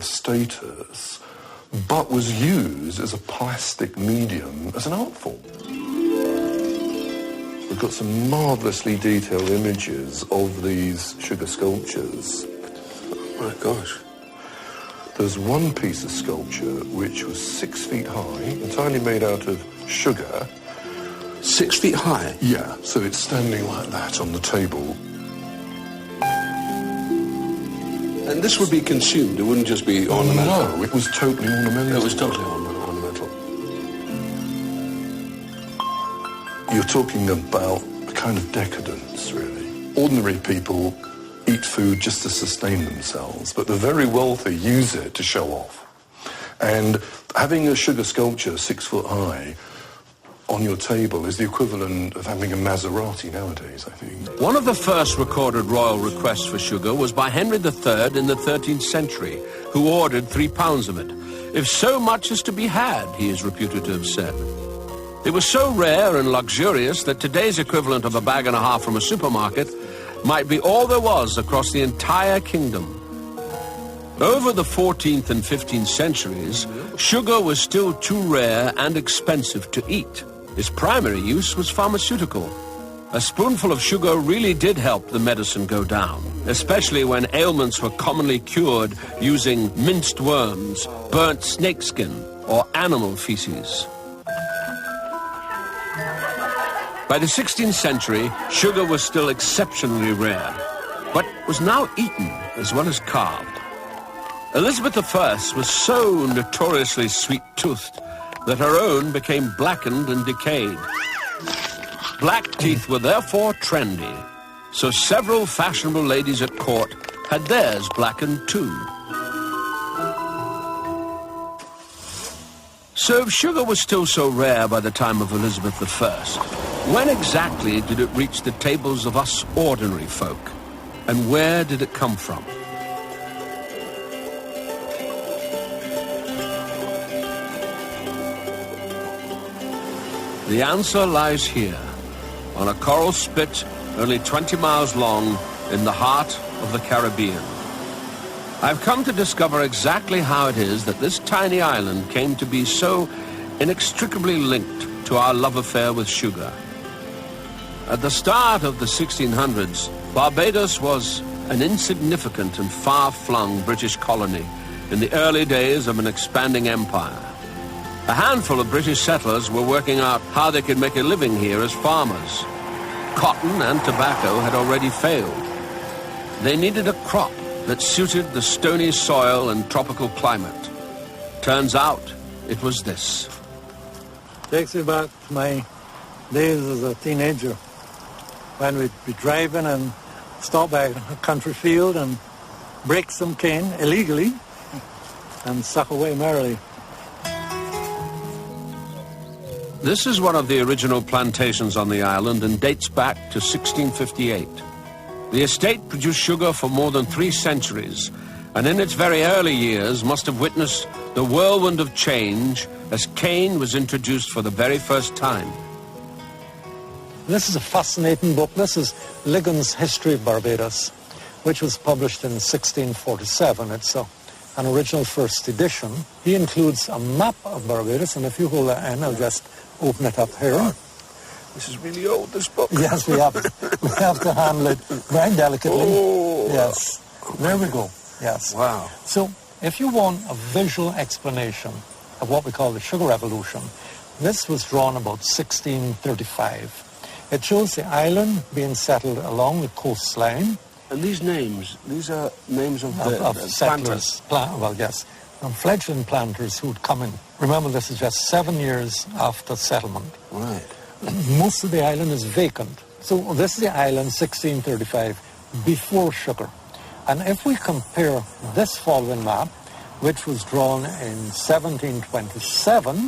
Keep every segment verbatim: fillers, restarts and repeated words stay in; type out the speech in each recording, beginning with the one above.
status, but was used as a plastic medium, as an art form. We've got some marvellously detailed images of these sugar sculptures. Oh my gosh. There's one piece of sculpture which was six feet high, entirely made out of sugar. Six feet high? Yeah, so it's standing like that on the table. And this would be consumed, it wouldn't just be ornamental? No, it was totally ornamental. It was totally ornamental. You're talking about a kind of decadence, really. Ordinary people eat food just to sustain themselves, but the very wealthy use it to show off. And having a sugar sculpture six foot high on your table is the equivalent of having a Maserati nowadays, I think. One of the first recorded royal requests for sugar was by Henry the Third in the thirteenth century, who ordered three pounds of it. If so much is to be had, he is reputed to have said. It was so rare and luxurious that today's equivalent of a bag and a half from a supermarket might be all there was across the entire kingdom. Over the fourteenth and fifteenth centuries, sugar was still too rare and expensive to eat. Its primary use was pharmaceutical. A spoonful of sugar really did help the medicine go down, especially when ailments were commonly cured using minced worms, burnt snakeskin, or animal feces. By the sixteenth century, sugar was still exceptionally rare, but was now eaten as well as carved. Elizabeth the First was so notoriously sweet-toothed that her own became blackened and decayed. Black teeth were therefore trendy, so several fashionable ladies at court had theirs blackened too. So if sugar was still so rare by the time of Elizabeth the First, when exactly did it reach the tables of us ordinary folk? And where did it come from? The answer lies here, on a coral spit only twenty miles long in the heart of the Caribbean. I've come to discover exactly how it is that this tiny island came to be so inextricably linked to our love affair with sugar. At the start of the sixteen hundreds, Barbados was an insignificant and far-flung British colony in the early days of an expanding empire. A handful of British settlers were working out how they could make a living here as farmers. Cotton and tobacco had already failed. They needed a crop that suited the stony soil and tropical climate. Turns out it was this. Takes me back to my days as a teenager, when we'd be driving and stop by a country field and break some cane illegally and suck away merrily. This is one of the original plantations on the island and dates back to sixteen fifty-eight. The estate produced sugar for more than three centuries, and in its very early years must have witnessed the whirlwind of change as cane was introduced for the very first time. This is a fascinating book. This is Liggon's History of Barbados, which was published in sixteen forty-seven. It's a, an original first edition. He includes a map of Barbados, and if you hold that in, I'll just open it up here. This is really old, this book. Yes, we have, we have to handle it very delicately. Oh. Yes. There we go. Yes. Wow. So, if you want a visual explanation of what we call the sugar revolution, this was drawn about sixteen thirty-five. It shows the island being settled along the coastline. And these names, these are names of, Of, the, of the settlers. Pla- well, yes. And fledgling planters who'd come in. Remember, this is just seven years after settlement. Right. Most of the island is vacant. So this is the island, sixteen thirty-five, before sugar. And if we compare this following map, which was drawn in seventeen twenty-seven,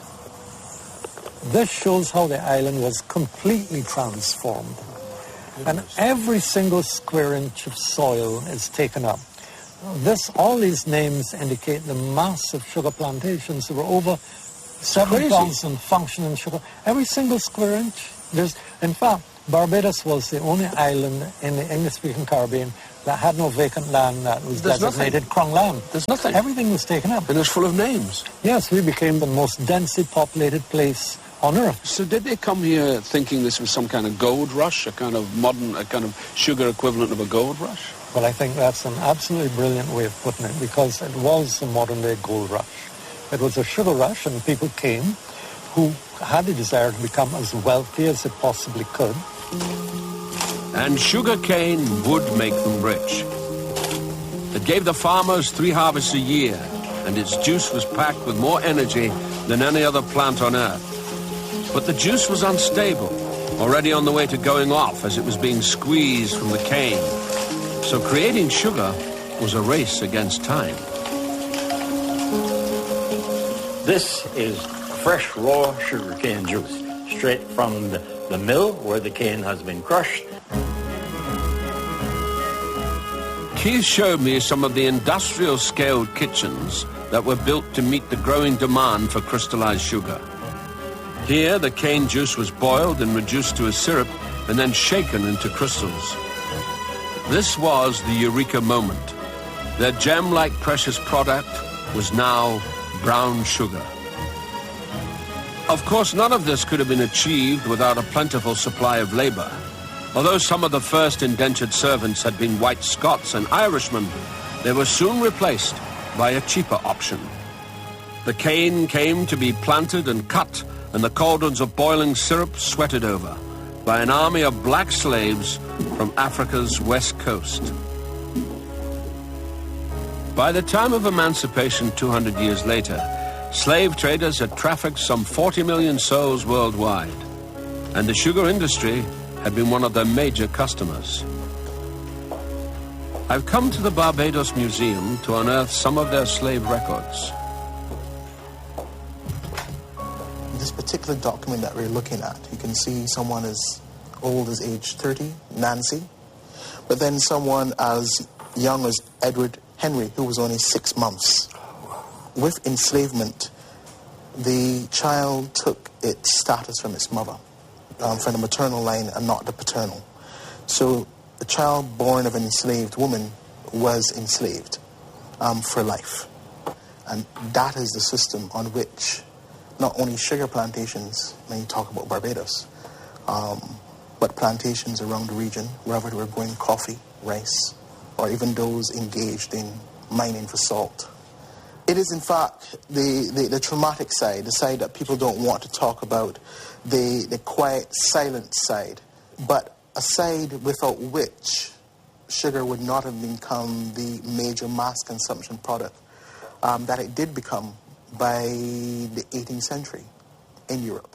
this shows how the island was completely transformed. And every single square inch of soil is taken up. This, all these names indicate the massive sugar plantations. There were over seven thousand functioning sugar. Every single square inch There's, in fact, Barbados was the only island in the English-speaking Caribbean that had no vacant land that was There's designated nothing. Crown land. There's nothing. Everything was taken up. And it's full of names. Yes, we became the most densely populated place on Earth. So did they come here thinking this was some kind of gold rush, a kind of modern, a kind of sugar equivalent of a gold rush? Well, I think that's an absolutely brilliant way of putting it, because it was a modern-day gold rush. It was a sugar rush, and people came who had the desire to become as wealthy as they possibly could. And sugar cane would make them rich. It gave the farmers three harvests a year, and its juice was packed with more energy than any other plant on earth. But the juice was unstable, already on the way to going off as it was being squeezed from the cane. So creating sugar was a race against time. This is fresh, raw sugarcane juice, straight from the, the mill where the cane has been crushed. Keith showed me some of the industrial-scaled kitchens that were built to meet the growing demand for crystallized sugar. Here, the cane juice was boiled and reduced to a syrup and then shaken into crystals. This was the eureka moment. Their gem-like precious product was now brown sugar. Of course, none of this could have been achieved without a plentiful supply of labor. Although some of the first indentured servants had been white Scots and Irishmen, they were soon replaced by a cheaper option. The cane came to be planted and cut, and the cauldrons of boiling syrup sweated over by an army of black slaves from Africa's west coast. By the time of emancipation two hundred years later, slave traders had trafficked some forty million souls worldwide, and the sugar industry had been one of their major customers. I've come to the Barbados Museum to unearth some of their slave records. This particular document that we're looking at, you can see someone as old as age thirty, Nancy, but then someone as young as Edward Henry, who was only six months. With enslavement, the child took its status from its mother, um, from the maternal line and not the paternal. So the child born of an enslaved woman was enslaved um, for life. And that is the system on which not only sugar plantations, when you talk about Barbados, um, but plantations around the region, wherever they were growing coffee, rice, or even those engaged in mining for salt. It is, in fact, the, the, the traumatic side, the side that people don't want to talk about, the, the quiet, silent side, but a side without which sugar would not have become the major mass consumption product um, that it did become by the eighteenth century in Europe.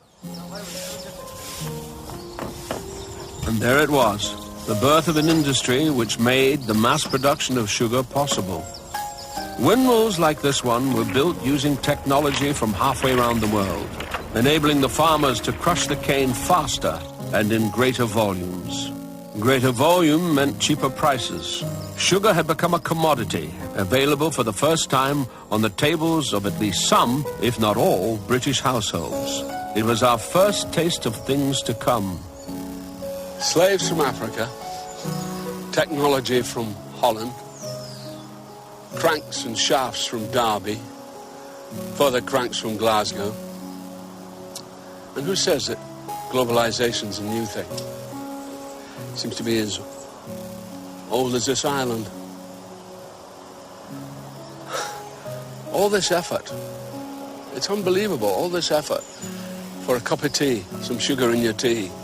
And there it was, the birth of an industry which made the mass production of sugar possible. Windmills like this one were built using technology from halfway around the world, enabling the farmers to crush the cane faster and in greater volumes. Greater volume meant cheaper prices. Sugar had become a commodity, available for the first time on the tables of at least some, if not all, British households. It was our first taste of things to come. Slaves from Africa, technology from Holland, cranks and shafts from Derby, further cranks from Glasgow. And who says that globalization's a new thing? Seems to be as old as this island. All this effort, it's unbelievable, all this effort for a cup of tea, some sugar in your tea.